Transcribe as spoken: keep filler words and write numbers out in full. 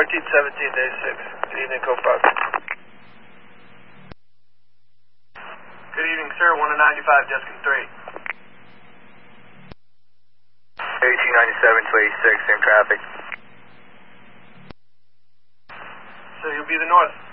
fourteen seventeen, day six. Good evening, code five. Good evening, sir. one to ninety-five, Deskin three. eighteen ninety-seven to eighty-six, same traffic. So you'll be the north.